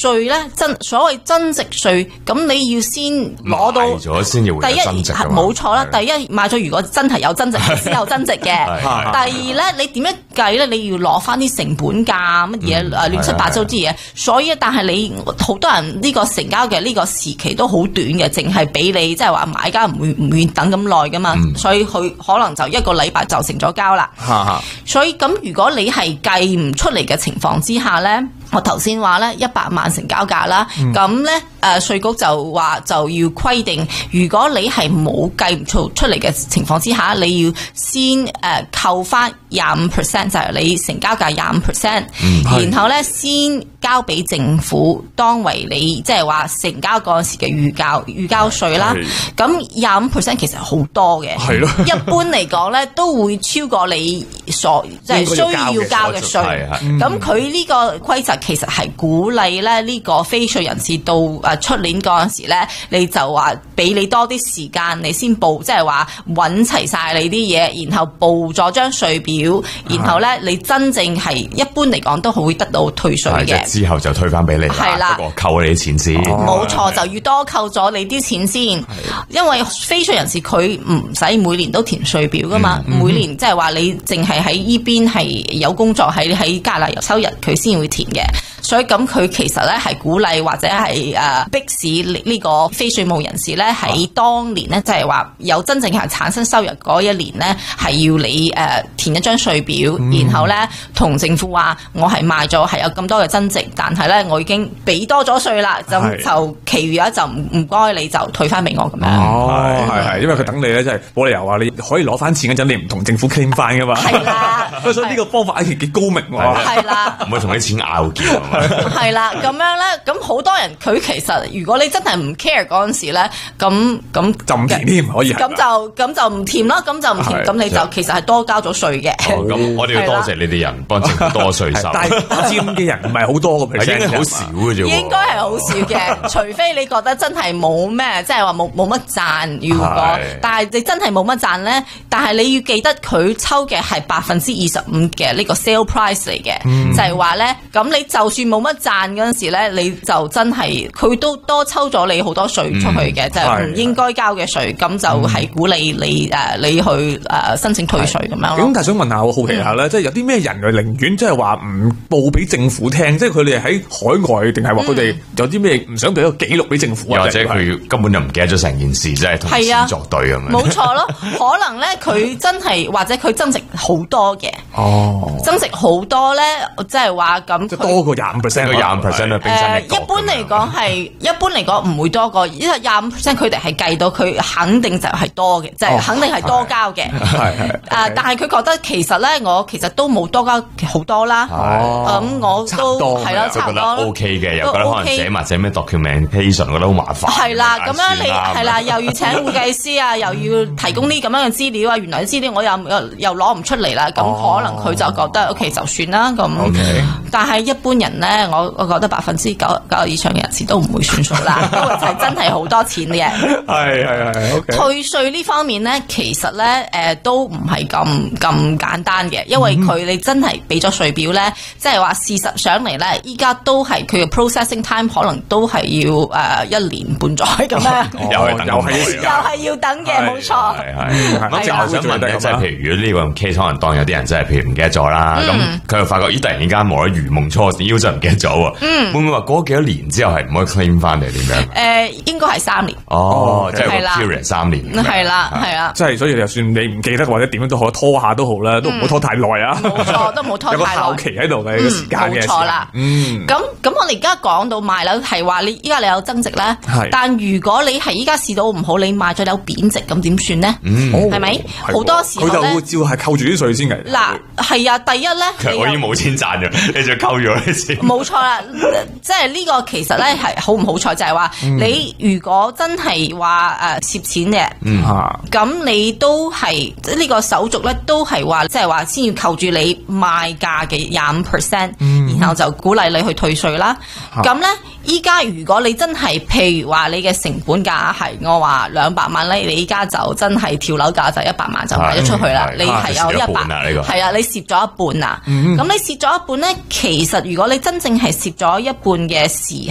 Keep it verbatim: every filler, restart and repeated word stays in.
稅咧，真所謂增值稅，咁你要先攞到賣咗先要會有增值㗎嘛。 冇錯啦，第一買咗如果真係有增值，先有增值嘅。第二咧，你點樣計咧？你要攞翻啲成本價乜嘢誒亂七八糟啲嘢。所以但係你好多人呢個成交嘅呢個時期都好短嘅，淨係俾你即係話買家唔會唔願意等咁耐噶嘛。嗯、所以佢可能就一個禮拜就成咗交啦。所以咁如果你係計唔出嚟嘅情況之下咧，我頭先話咧一百萬成交價啦，咁咧誒稅局就話就要規定，如果你係冇計唔出出嚟嘅情況之下，你要先誒、呃、扣翻廿五 percent， 就係你成交價廿五 percent，然後咧先交俾政府當為你即係話成交嗰陣時嘅預交預交稅啦。咁廿五 percent 其實好多嘅，係咯。一般嚟講咧都會超過你所即係、就是、需要交嘅稅。咁佢呢個規則其實係鼓勵咧呢個非稅人士到誒出年嗰陣時咧，你就話俾你多啲時間，你先報，即係話揾齊晒你啲嘢，然後報咗張稅表，然後咧你真正係一般嚟講都會得到退稅嘅。 之後就退翻俾你，係啦，不過扣你啲錢先。 冇錯，就要多扣咗你啲錢先，因為非稅人士佢唔使每年都填稅表噶嘛，嗯嗯、每年即係話你淨係喺依邊係有工作喺喺加拿大有收入，佢先會填嘅。所以咁佢其實咧係鼓勵或者係誒逼使呢個非稅務人士咧喺當年咧，即係話有真正係產生收入嗰一年咧，係要你誒、呃、填一張稅表，嗯、然後咧同政府話我係賣咗係有咁多嘅增值，但係咧我已經俾多咗稅啦，咁就其餘咧就唔唔該你就退翻俾我咁樣。 哦，係係，因為佢等你咧，即係冇理由話你可以攞翻錢嗰陣，你唔同政府 claim 翻噶嘛。係啦，所以呢個方法係幾高明喎。係啦， 唔會同啲錢拗撬。 係啦，咁樣咧，咁好多人佢其實如果你真係唔 care 嗰陣時咧，咁咁就唔填添，可以咁就咁就唔填啦，咁就唔填，咁你就其實係多交咗稅嘅。 咁我哋要多謝你哋人幫政府多稅收。 但係佔嘅人唔係好多個 percent， 應該好少嘅啫。 應該係好少嘅，除非你覺得真係冇咩，即係話冇冇乜賺。如果但係你真係冇乜賺咧，但係你要記得佢抽嘅係百分之二十五嘅呢個 sale price 嚟嘅，就係話咧，咁你就算冇乜賺嗰陣時咧，你就真係佢都多抽咗你好多稅出去嘅，就係唔應該交嘅稅，咁就係鼓勵你誒你去誒申請退稅咁樣咯。 咁但係想問下，我好奇下咧，即係有啲咩人佢寧願即係話唔報俾政府聽，即係佢哋喺海外定係話佢哋有啲咩唔想俾個記錄俾政府啊？ 或者佢根本就唔記得咗成件事，即係同錢作對咁樣。 冇錯咯，可能咧佢真係或者佢增值好多嘅，哦，增值好多咧，即係話咁多過廿五 percent， 廿五 percent 嘅冰山一角。 誒，一般嚟講係一般嚟講唔會多過，因為廿五 percent 佢哋係計到佢肯定就係多嘅，即係肯定係多交嘅。係係誒，但係佢覺得其實咧，我其實都冇多交好多啦。哦，咁我都係啦，差唔多 OK 嘅，又覺得可能寫埋寫咩 documentation，覺得好麻煩。 係啦，咁樣你係啦，又要請會計師啊，又要提供啲咁樣嘅資料啊，原來啲資料我又又又攞唔出嚟啦，咁可能佢就覺得 OK 就算啦咁。但係一般人咧，我我覺得百分之九九十以上嘅人士都唔會算數啦，因為就係真係好多錢嘅。 係係係。Okay. 退稅呢方面咧，其實咧誒、呃、都唔係咁咁簡單嘅，因為佢你真係俾咗稅表咧，即係話事實上嚟咧，依家都係佢嘅 processing time 可能都係要誒、呃、一年半載咁樣。 又係等，又係又係要等嘅，冇錯。 係係。我正係想問咧，即係譬如如果呢個 case 可能當有啲人真係譬如唔記得咗啦，咁佢又發覺咦突然間冇咗如夢初醒，腰真係唔記得咗喎。嗯。會唔會話過咗幾多年之後係唔可以 claim 翻嚟點樣？誒，應該係三年。哦，即係個 period 三年。係啦，係啦。 即係所以就算你唔記得或者點樣都好，拖下都好啦，都唔好拖太耐啊。 冇錯，都唔好拖太耐。有個效期喺度嘅時間嘅。 冇錯啦。嗯。咁咁，我哋而家講到賣樓係話你依家你有增值咧，但如果你係依家市道唔好，你賣咗樓貶值，咁點算咧？嗯。係咪？好多時候佢就會照係扣住啲稅先嘅。 嗱，係啊，第一咧， 其實我已經冇錢賺咗，你就扣咗啲錢。 冇錯啦，即係呢個其實咧係好唔好彩，就係話你如果真係話誒蝕錢嘅，咁你都係呢個手續咧都係話即係話先要扣住你賣價嘅廿五 percent，然後就鼓勵你去退稅啦。咁咧依家如果你真係譬如話你嘅成本價係我話兩百萬咧，你依家就真係跳樓價就一百萬就賣咗出去啦，你係有一百，係啊，你蝕咗一半啊。咁你蝕咗一半咧，其實如果你真正係蝕咗一半嘅時